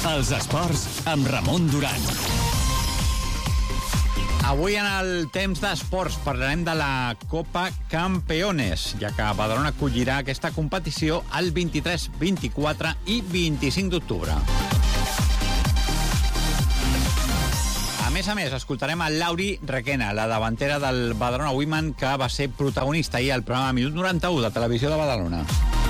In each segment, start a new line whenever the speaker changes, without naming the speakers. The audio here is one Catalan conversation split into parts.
Els esports amb Ramon Duran.
Avui en el temps d'esports parlarem de la Copa Campeones, ja que Badalona acollirà aquesta competició el 23, 24 i 25 d'octubre. A més, escoltarem a Lauri Requena, la davantera del Badalona Women, que va ser protagonista ahir al programa Minut 91 de Televisió de Badalona.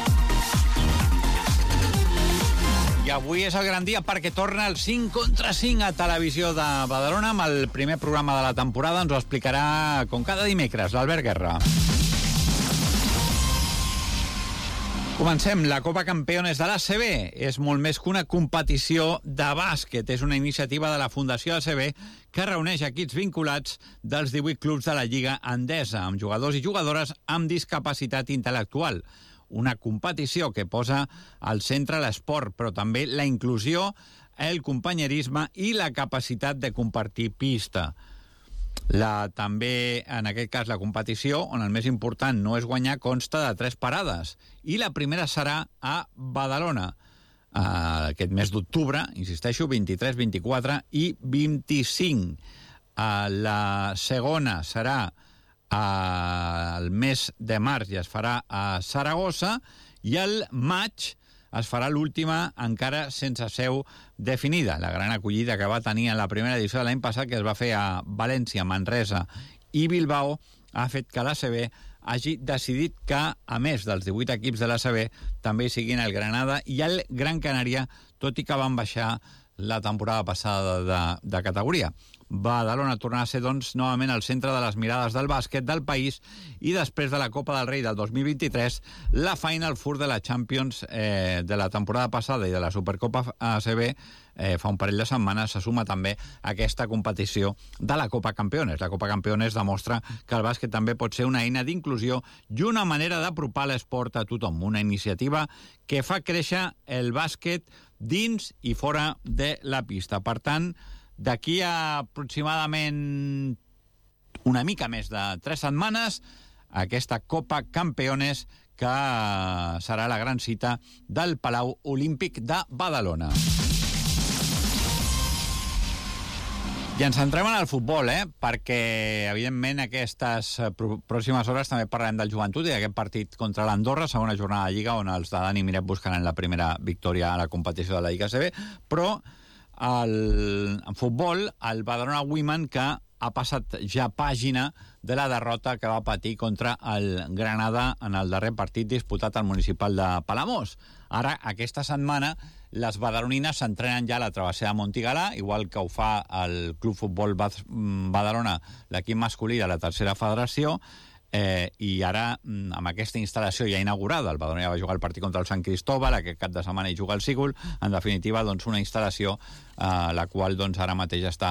I avui és el gran dia perquè torna el 5 contra 5 a Televisió de Badalona amb el primer programa de la temporada. Ens ho explicarà, com cada dimecres, l'Albert Guerra. Comencem. La Copa Campeones de l'ACB és molt més que una competició de bàsquet. És una iniciativa de la Fundació ACB que reuneix equips vinculats dels 18 clubs de la Lliga Endesa, amb jugadors i jugadores amb discapacitat intel·lectual. Una competició que posa al centre l'esport, però també la inclusió, el companyerisme i la capacitat de compartir pista. També, en aquest cas, la competició, on el més important no és guanyar, consta de 3 parades. I la primera serà a Badalona, aquest mes d'octubre, insisteixo, 23, 24 i 25. La segona serà el mes de març i es farà a Saragossa, i el maig es farà l'última encara sense seu definida. La gran acollida que va tenir en la primera edició de l'any passat, que es va fer a València, Manresa i Bilbao, ha fet que l'ACB hagi decidit que, a més dels 18 equips de l'ACB, també hi siguin el Granada i el Gran Canària, tot i que van baixar la temporada passada de categoria. Badalona tornarà a ser, doncs, novament el centre de les mirades del bàsquet del país, i després de la Copa del Rei del 2023, la Final Four de la Champions de la temporada passada i de la Supercopa ACB fa un parell de setmanes se suma també a aquesta competició de la Copa Campeones. La Copa Campeones demostra que el bàsquet també pot ser una eina d'inclusió i una manera d'apropar l'esport a tothom, una iniciativa que fa créixer el bàsquet dins i fora de la pista. Per tant, d'aquí a aproximadament una mica més de 3 setmanes, aquesta Copa Campeones, que serà la gran cita del Palau Olímpic de Badalona. I ens centrem en el futbol, perquè, evidentment, aquestes pròximes hores també parlarem del Joventut i d'aquest partit contra l'Andorra, segona jornada de Lliga, on els de Dani Miret buscaran la primera victòria a la competició de la Lliga ACB, però en futbol, el Badalona Women, que ha passat ja pàgina de la derrota que va patir contra el Granada en el darrer partit disputat al municipal de Palamós. Ara, aquesta setmana, les badalonines s'entrenen ja a la travessera de Montigalà, igual que ho fa el Club Futbol Badalona, l'equip masculí de la tercera federació, i ara, amb aquesta instal·lació ja inaugurada, el Badalona ja va jugar el partit contra el Sant Cristóbal, aquest cap de setmana hi juga el Sígul, en definitiva, doncs, una instal·lació la qual, doncs, ara mateix està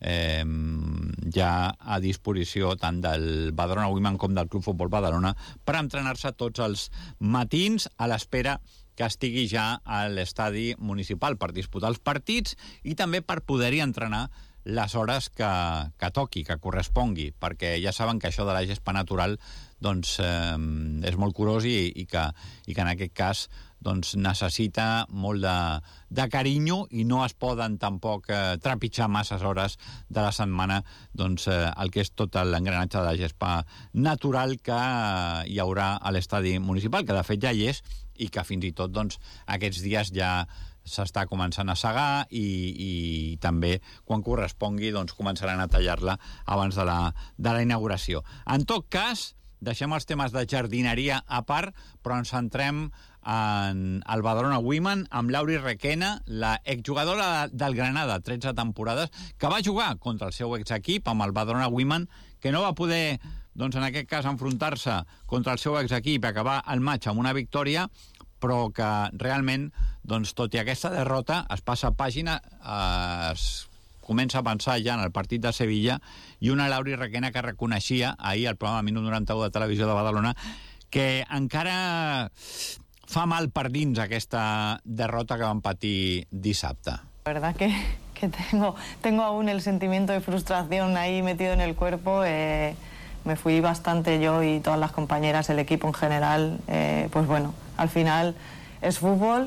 ja a disposició tant del Badalona Women com del Club Futbol Badalona per entrenar-se tots els matins, a l'espera que estigui ja a l'estadi municipal per disputar els partits i també per poder-hi entrenar les hores que toqui, que correspongui, perquè ja saben que això de la gespa natural, doncs, és molt curós i que en aquest cas, doncs, necessita molt de carinyo i no es poden tampoc trepitjar masses hores de la setmana, doncs, el que és tot l'engranatge de la gespa natural que hi haurà a l'estadi municipal, que de fet ja hi és, i que fins i tot, doncs, aquests dies ja s'està començant a segar i també, quan correspongui, doncs començaran a tallar-la abans de la inauguració. En tot cas, deixem els temes de jardineria a part, però ens centrem en el Badalona Women amb Lauri Requena, la exjugadora del Granada, 13 temporades, que va jugar contra el seu exequip amb el Badalona Women, que no va poder, doncs, en aquest cas, enfrontar-se contra el seu exequip i acabar el maig amb una victòria, però que realment, doncs, tot i aquesta derrota, es passa pàgina, es comença a pensar ja en el partit de Sevilla, i una Lauri Requena que reconeixia ahir al programa Minut 91 de Televisió de Badalona que encara fa mal per dins aquesta derrota que van patir dissabte.
La verdad que tengo aún el sentimiento de frustración ahí metido en el cuerpo. Me fui bastante yo y todas las compañeras, el equipo en general. Pues bueno, al final es fútbol,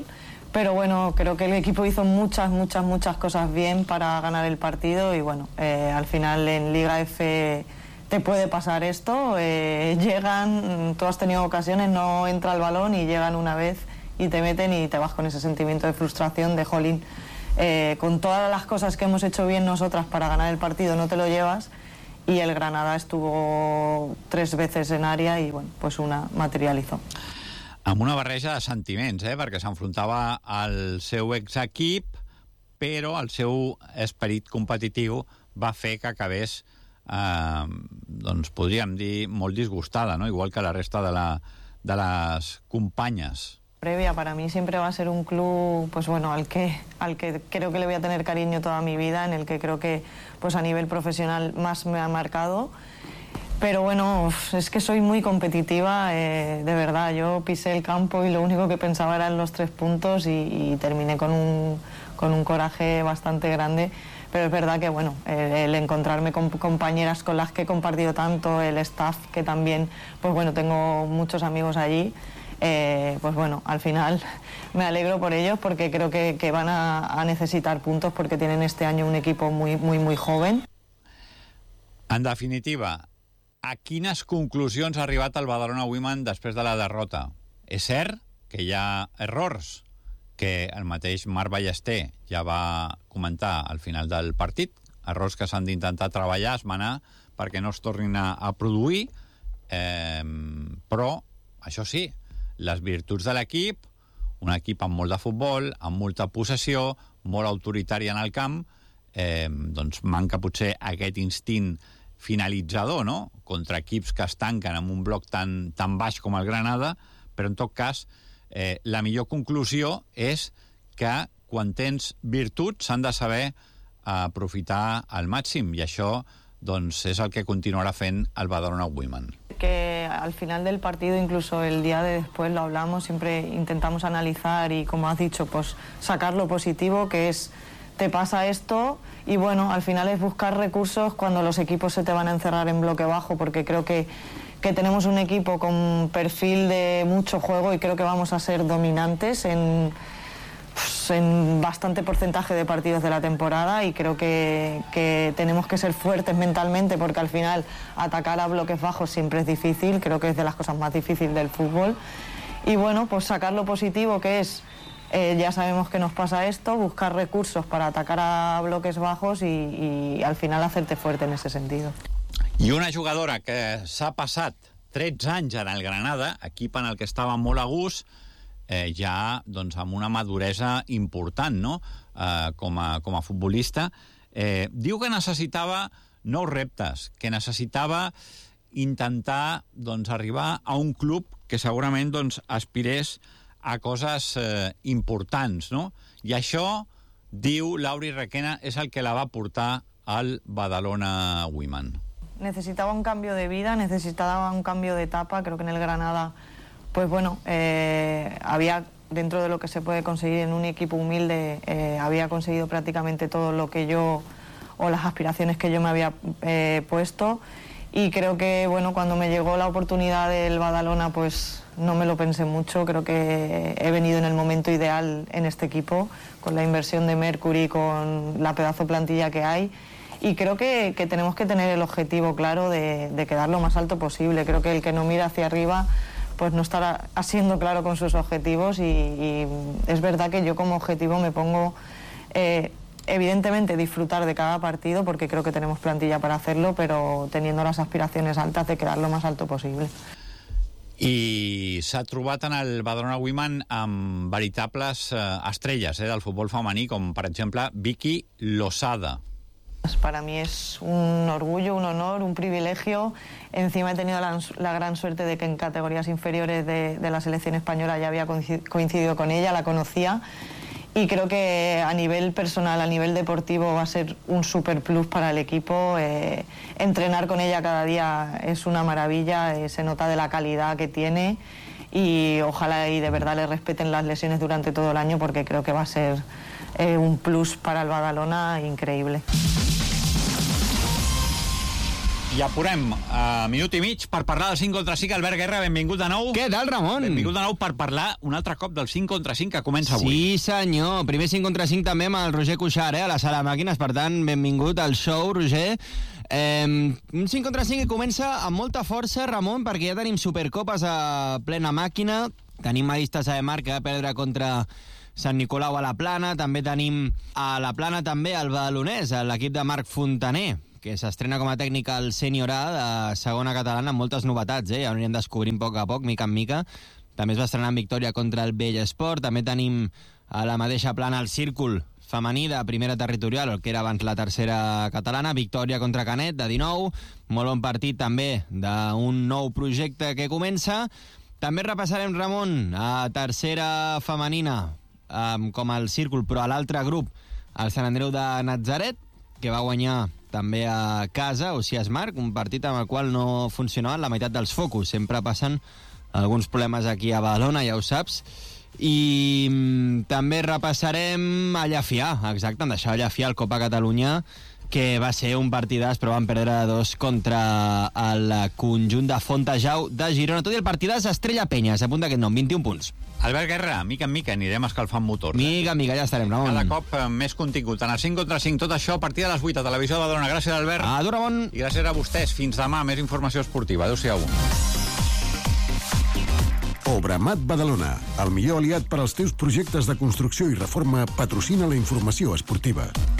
Pero bueno, creo que el equipo hizo muchas cosas bien para ganar el partido y bueno, al final en Liga F te puede pasar esto, llegan, tú has tenido ocasiones, no entra el balón y llegan una vez y te meten y te vas con ese sentimiento de frustración de jolín, con todas las cosas que hemos hecho bien nosotras para ganar el partido no te lo llevas, y el Granada estuvo 3 veces en área y bueno, pues una materializó.
Amb una barreja de sentiments, perquè s'enfrontava al seu exequip, però el seu esperit competitiu va fer que acabés, doncs podríem dir, molt disgustada, ¿no? Igual que la resta de les companyes.
Previa, para mí siempre va a ser un club, pues bueno, al que creo que le voy a tener cariño toda mi vida, en el que creo que pues a nivel profesional más me ha marcado. Pero bueno, es que soy muy competitiva, de verdad. Yo pisé el campo y lo único que pensaba eran los 3 puntos y terminé con un coraje bastante grande. Pero es verdad que bueno, el encontrarme con compañeras con las que he compartido tanto, el staff que también, pues bueno, tengo muchos amigos allí, pues bueno, al final me alegro por ellos porque creo que van a necesitar puntos porque tienen este año un equipo muy joven.
En definitiva, a quines conclusions ha arribat el Badalona Women després de la derrota? És cert que hi ha errors que el mateix Marc Ballester ja va comentar al final del partit, errors que s'han d'intentar treballar, esmenar, perquè no es tornin a produir, però, això sí, les virtuts de l'equip, un equip amb molt de futbol, amb molta possessió, molt autoritari en el camp, doncs manca potser aquest instint finalitzador, no?, contra equips que es tanquen amb un bloc tan baix com el Granada, però en tot cas la millor conclusió és que quan tens virtuts s'han de saber aprofitar al màxim, i això doncs és el que continuarà fent el Badalona Women.
Que al final del partido, incluso el día de después lo hablamos, siempre intentamos analizar y, como has dicho, pues sacar lo positivo, que es te pasa esto, y bueno, al final es buscar recursos cuando los equipos se te van a encerrar en bloque bajo, porque creo que tenemos un equipo con perfil de mucho juego y creo que vamos a ser dominantes en bastante porcentaje de partidos de la temporada, y creo que tenemos que ser fuertes mentalmente porque al final atacar a bloques bajos siempre es difícil, creo que es de las cosas más difíciles del fútbol, y bueno, pues sacar lo positivo, que es ya sabemos que nos pasa esto, buscar recursos para atacar a bloques bajos y al final hacerte fuerte en ese sentido.
I una jugadora que s'ha passat 13 anys en el Granada, equip en el que estava molt a gust, ja doncs, amb una maduresa important, no?, com a futbolista, diu que necessitava nous reptes, que necessitava intentar doncs, arribar a un club que segurament doncs, aspirés a coses importants, no? I això, diu Lauri Requena, és el que la va portar al Badalona Women.
Necesitaba un cambio de vida, necesitaba un cambio de etapa. Creo que en el Granada, pues bueno, había, dentro de lo que se puede conseguir en un equipo humilde, había conseguido prácticamente todo lo que yo, o las aspiraciones que yo me había puesto, y creo que, bueno, cuando me llegó la oportunidad del Badalona, pues no me lo pensé mucho. Creo que he venido en el momento ideal en este equipo, con la inversión de Mercury, con la pedazo plantilla que hay. Y creo que tenemos que tener el objetivo claro de quedar lo más alto posible. Creo que el que no mira hacia arriba pues no estará siendo claro con sus objetivos, y es verdad que yo como objetivo me pongo evidentemente disfrutar de cada partido, porque creo que tenemos plantilla para hacerlo, pero teniendo las aspiraciones altas de quedar lo más alto posible.
I s'ha trobat en el Badalona Women amb veritables estrelles del futbol femení, com per exemple Vicky Losada.
Para mí es un orgullo, un honor, un privilegio. Encima he tenido la gran suerte de que en categorías inferiores de la selección española ya había coincidido con ella, la conocía, y creo que a nivel personal, a nivel deportivo, va a ser un super plus para el equipo. Entrenar con ella cada día es una maravilla, se nota de la calidad que tiene, y ojalá y de verdad le respeten las lesiones durante todo el año, porque creo que va a ser un plus para el Badalona increíble.
I apurem minut i mig per parlar del 5 contra 5. Albert Guerra, benvingut de nou.
Què tal, Ramon?
Benvingut de nou per parlar un altre cop del 5 contra 5 que comença avui.
Sí, senyor. Primer 5 contra 5 també amb el Roger Cuixart, a la sala de màquines. Per tant, benvingut al show, Roger. Un 5 contra 5 que comença amb molta força, Ramon, perquè ja tenim Supercopes a plena màquina. Tenim Madista Saemar, que va perdre contra Sant Nicolau a la Plana. També tenim a la Plana també el Badalonès, l'equip de Marc Fontaner, que s'estrena com a tècnic al Sènior A de segona catalana amb moltes novetats, ja ho anirem descobrint a poc, mica en mica. També es va estrenar en victòria contra el Bellesport. També tenim a la mateixa Plana el Círcul femení de primera territorial, el que era abans la tercera catalana, victòria contra Canet de 19, molt bon partit també d'un nou projecte que comença. També repassarem, Ramon, a tercera femenina, com el Círcul, però a l'altre grup, el Sant Andreu de Natzaret, que va guanyar també a casa, o sigui, Marc, un partit amb el qual no funcionaven la meitat dels focus. Sempre passen alguns problemes aquí a Badalona, ja ho saps. I també repassarem a Llafià, exacte, em deixava Llafià al Copa Catalunya, que va ser un partidàs, però van perdre 2 contra el conjunt de Fontejau de Girona. Tot i el partidàs, Estrella Penya, s'apunta aquest nom, 21 punts.
Albert Guerra, mica en mica anirem escalfant motors.
Mica en mica, ja estarem, Ramon.
Cada cop més contingut. En el 5 contra 5, tot això a partir de les 8 a Televisió de Badalona. Gràcies, Albert.
Adéu, Ramon.
I gràcies a vostès. Fins demà, més informació esportiva. Adéu-siau.
Obramat Badalona, el millor aliat per als teus projectes de construcció i reforma, patrocina la informació esportiva.